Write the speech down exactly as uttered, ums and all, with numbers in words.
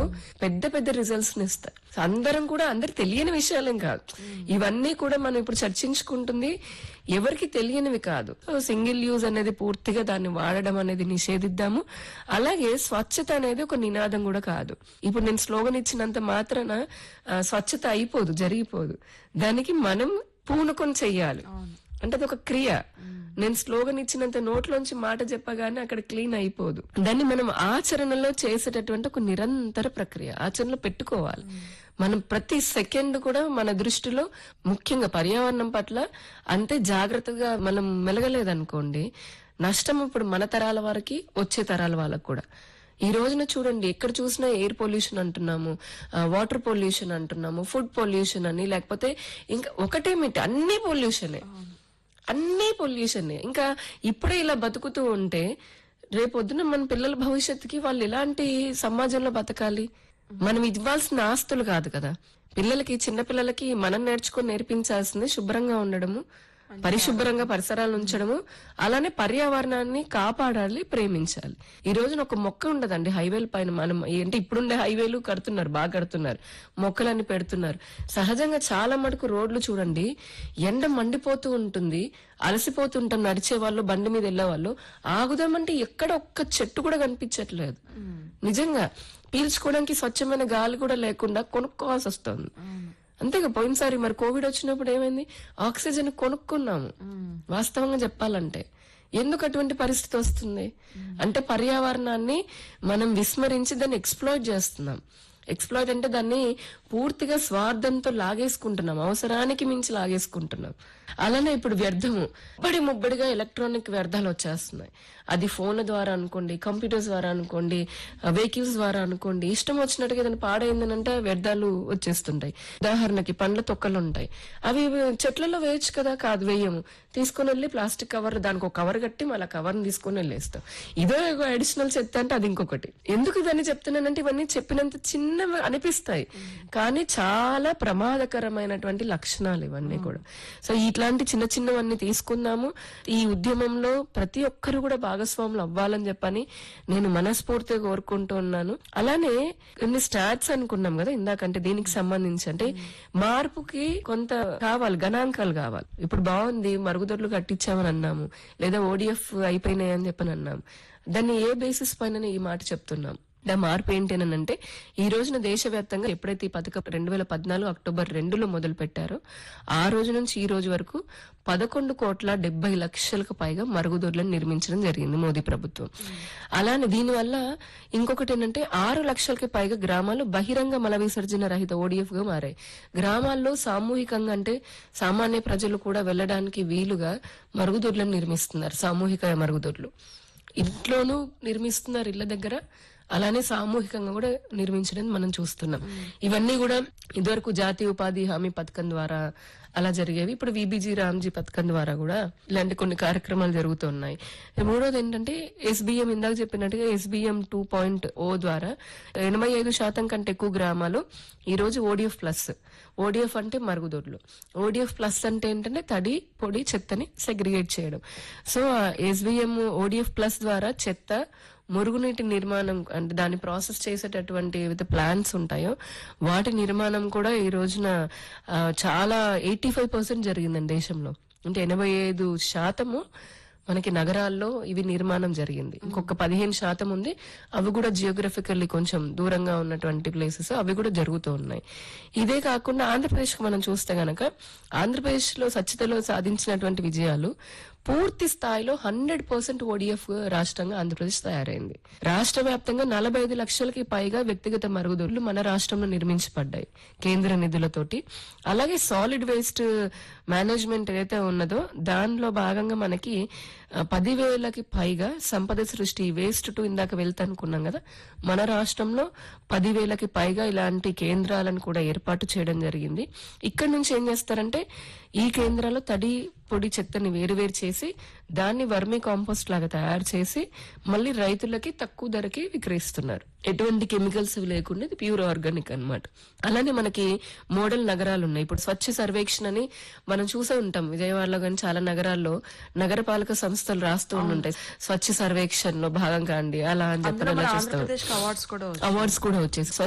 పెద్ద పెద్ద రిజల్ట్స్ ని ఇస్తాయి. అందరం కూడా అందరు తెలియని విషయాలేం కాదు, ఇవన్నీ కూడా మనం ఇప్పుడు చర్చించుకుంటుంది ఎవరికి తెలియనివి కాదు. సింగిల్ యూజ్ అనేది పూర్తిగా దాన్ని వాడడం అనేది నిషేధిద్దాము. అలాగే స్వచ్ఛత అనేది ఒక నినాదం కూడా కాదు. ఇప్పుడు నేను స్లోగన్ ఇచ్చినంత మాత్రాన స్వచ్ఛత అయిపోదు, జరిగిపోదు. దానికి మనం పూనుకొని చెయ్యాలి. అంటే అది ఒక క్రియ. నేను స్లోగన్ ఇచ్చినంత నోట్లోంచి మాట చెప్పగానే అక్కడ క్లీన్ అయిపోదు. దాన్ని మనం ఆచరణలో చేసేటటువంటి ఒక నిరంతర ప్రక్రియ, ఆచరణలో పెట్టుకోవాలి. మనం ప్రతి సెకండ్ కూడా మన దృష్టిలో ముఖ్యంగా పర్యావరణం పట్ల అంతే జాగ్రత్తగా మనం మెలగలేదనుకోండి, నష్టం ఇప్పుడు మన తరాల వారికి, వచ్చే తరాల వాళ్ళకు కూడా. ఈ రోజున చూడండి, ఎక్కడ చూసినా ఎయిర్ పొల్యూషన్ అంటున్నాము, వాటర్ పొల్యూషన్ అంటున్నాము, ఫుడ్ పొల్యూషన్ అని, లేకపోతే ఇంకా ఒకటేమిటి అన్ని పొల్యూషనే, అన్ని పొల్యూషనే. ఇంకా ఇప్పుడే ఇలా బతుకుతూ ఉంటే రేపొద్దున మన పిల్లల భవిష్యత్తుకి వాళ్ళు ఎలాంటి సమాజంలో బతకాలి? మనం ఇవ్వాల్సిన ఆస్తులు కాదు కదా. పిల్లలకి, చిన్న పిల్లలకి మనం నేర్చుకొని నేర్పించాల్సింది శుభ్రంగా ఉండడము, పరిశుభ్రంగా పరిసరాలు ఉంచడము, అలానే పర్యావరణాన్ని కాపాడాలి, ప్రేమించాలి. ఈ రోజున ఒక మొక్క ఉండదండి హైవేల పైన. మనం ఏంటి ఇప్పుడుండే హైవేలు కడుతున్నారు, బాగా కడుతున్నారు, మొక్కలన్నీ పెడుతున్నారు. సహజంగా చాలా మటుకు రోడ్లు చూడండి, ఎండ మండిపోతూ ఉంటుంది, అలసిపోతుంటాం నడిచే వాళ్ళు, బండి మీద వెళ్లే వాళ్ళు. ఆగుదామంటే ఎక్కడ ఒక్క చెట్టు కూడా కనిపించట్లేదు. నిజంగా పీల్చుకోవడానికి స్వచ్ఛమైన గాలి కూడా లేకుండా కొనుక్కోవాల్సి వస్తుంది. అంతేగా పోయినసారి మరి కోవిడ్ వచ్చినప్పుడు ఏమైంది, ఆక్సిజన్ కొనుక్కున్నాము. వాస్తవంగా చెప్పాలంటే ఎందుకు అటువంటి పరిస్థితి వస్తుంది అంటే పర్యావరణాన్ని మనం విస్మరించి దాన్ని ఎక్స్ప్లాయిట్ చేస్తున్నాం. ఎక్స్ప్లాయిట్ అంటే దాన్ని పూర్తిగా స్వార్థంతో లాగేసుకుంటున్నాం, అవసరానికి మించి లాగేసుకుంటున్నాం. అలానే ఇప్పుడు వ్యర్థము ముబ్బడి ముబ్బడిగా ఎలక్ట్రానిక్ వ్యర్థాలు వచ్చేస్తున్నాయి. అది ఫోన్ల ద్వారా అనుకోండి, కంప్యూటర్స్ ద్వారా అనుకోండి, వెహికల్స్ ద్వారా అనుకోండి, ఇష్టం వచ్చినట్టుగా ఏదైనా పాడైందనంటే వ్యర్థాలు వచ్చేస్తుంటాయి. ఉదాహరణకి పండ్ల తొక్కలు ఉంటాయి, అవి చెట్లలో వేయచ్చు కదా, కాదు వేయము, తీసుకుని వెళ్ళి ప్లాస్టిక్ కవర్, దానికి ఒక కవర్ కట్టి మళ్ళీ కవర్ ని తీసుకుని వెళ్ళేస్తాం. ఇదో అడిషనల్ చెత్త అంటే అది ఇంకొకటి. ఎందుకు ఇవన్నీ చెప్తున్నానంటే ఇవన్నీ చెప్పినంత చిన్నవి అనిపిస్తాయి, కానీ చాలా ప్రమాదకరమైనటువంటి లక్షణాలు ఇవన్నీ కూడా. సో ఇట్లాంటి చిన్న చిన్నవన్నీ తీసుకుందాము. ఈ ఉద్యమంలో ప్రతి ఒక్కరు కూడా భాగస్వాములు అవ్వాలని చెప్పని నేను మనస్ఫూర్తిగా కోరుకుంటూ ఉన్నాను. అలానే కొన్ని స్టాట్స్ అనుకున్నాం కదా ఇందాకంటే, దీనికి సంబంధించి అంటే మార్పుకి కొంత కావాలి, గణాంకాలు కావాలి. ఇప్పుడు బాగుంది, మరుగుదొడ్లు కట్టించామని అన్నాము, లేదా ఓడిఎఫ్ అయిపోయినాయి అని చెప్పని అన్నాము. దాన్ని ఏ బేసిస్ పైన ఈ మాట చెప్తున్నాం? దా మార్పు ఏంటేనంటే, ఈ రోజున దేశవ్యాప్తంగా ఎప్పుడైతే ఈ పథకం రెండు వేల పద్నాలుగు అక్టోబర్ రెండులో మొదలు పెట్టారో ఆ రోజు నుంచి ఈ రోజు వరకు పదకొండు కోట్ల డెబ్బై లక్షలకు పైగా మరుగుదొడ్లను నిర్మించడం జరిగింది మోదీ ప్రభుత్వం. అలానే దీనివల్ల ఇంకొకటి ఏంటంటే, ఆరు లక్షలకి పైగా గ్రామాలు బహిరంగ మల విసర్జన రహిత ఓడిఎఫ్ గా మారాయి. గ్రామాల్లో సామూహికంగా అంటే సామాన్య ప్రజలు కూడా వెళ్లడానికి వీలుగా మరుగుదొడ్లను నిర్మిస్తున్నారు. సామూహిక మరుగుదొడ్లు ఇంట్లోనూ నిర్మిస్తున్నారు, ఇళ్ల దగ్గర, అలానే సామూహికంగా కూడా నిర్మించడం మనం చూస్తున్నాం. ఇవన్నీ కూడా ఇదివరకు జాతీయ ఉపాధి హామీ పథకం ద్వారా అలా జరిగేవి. ఇప్పుడు విబిజీ రామ్జీ పథకం ద్వారా కూడా ఇలాంటి కొన్ని కార్యక్రమాలు జరుగుతున్నాయి. మూడోది ఏంటంటే ఎస్బిఎం, ఇందాక చెప్పినట్టుగా ఎస్బిఎం టూ పాయింట్ ఓ ద్వారా ఎనభై ఐదు శాతం కంటే ఎక్కువ గ్రామాలు ఈ రోజు ఓడిఎఫ్ ప్లస్, ఓడిఎఫ్ అంటే మరుగుదొడ్లు, ఓడిఎఫ్ ప్లస్ అంటే ఏంటంటే తడి పొడి చెత్తని సెగ్రిగేట్ చేయడం. సో ఎస్బిఎం ఓడిఎఫ్ ప్లస్ ద్వారా చెత్త, మురుగునీటి నిర్మాణం అంటే దాన్ని ప్రాసెస్ చేసేటటువంటి ఏవైతే ప్లాంట్స్ ఉంటాయో వాటి నిర్మాణం కూడా ఈ రోజున చాలా ఎయిటీ ఫైవ్ పర్సెంట్ జరిగిందండి దేశంలో. అంటే ఎనభై ఐదు శాతము మనకి నగరాల్లో ఇవి నిర్మాణం జరిగింది. ఇంకొక పదిహేను శాతం ఉంది, అవి కూడా జియోగ్రఫికల్లీ కొంచెం దూరంగా ఉన్నటువంటి ప్లేసెస్, అవి కూడా జరుగుతూ ఉన్నాయి. ఇదే కాకుండా ఆంధ్రప్రదేశ్ కు మనం చూస్తే గనక, ఆంధ్రప్రదేశ్ లో స్వచ్ఛతలో సాధించినటువంటి విజయాలు పూర్తి స్థాయిలో హండ్రెడ్ పర్సెంట్ ఓడిఎఫ్ రాష్ట్రంగా ఆంధ్రప్రదేశ్ తయారైంది. రాష్ట్ర వ్యాప్తంగా నలభై ఐదు లక్షలకి పైగా వ్యక్తిగత మరుగుదొడ్లు మన రాష్ట్రంలో నిర్మించబడ్డాయి కేంద్ర నిధులతోటి. అలాగే సాలిడ్ వేస్ట్ మేనేజ్మెంట్ ఏదైతే ఉన్నదో దానిలో భాగంగా మనకి పదివేలకి పైగా సంపద సృష్టి, వేస్ట్ టు ఇందాక వెళ్తా అనుకున్నాం కదా, మన రాష్ట్రంలో పదివేలకి పైగా ఇలాంటి కేంద్రాలను కూడా ఏర్పాటు చేయడం జరిగింది. ఇక్కడ నుంచి ఏం చేస్తారంటే, ఈ కేంద్రాల్లో తడి పొడి చెత్తని వేరువేరు చేసి దాన్ని వర్మీ కాంపోస్ట్ లాగా తయారు చేసి మళ్ళీ రైతులకి తక్కువ ధరకి విక్రయిస్తున్నారు. ఎటువంటి కెమికల్స్ లేకుండా ఇది ప్యూర్ ఆర్గానిక్ అన్నమాట. అలానే మనకి మోడల్ నగరాలు ఉన్నాయి. ఇప్పుడు స్వచ్ఛ సర్వేక్షణ అని మనం చూసే ఉంటాం, విజయవాడలో కానీ చాలా నగరాల్లో నగరపాలక సంస్థలు రాస్తూ ఉంటాయి, స్వచ్ఛ సర్వేక్షణ లో భాగంగా అండి అలా అని చెప్పి చూస్తాం. అవార్డ్స్ కూడా వచ్చేసి